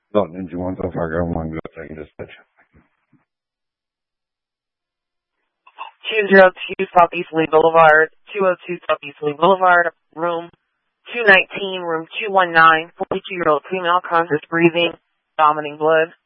Don't need you want to Fargo one good thing dispatch. 202 Southeast Lee Boulevard, 202 Southeast Lee Boulevard, room 219, room 219, 42-year-old female, conscious breathing, vomiting blood.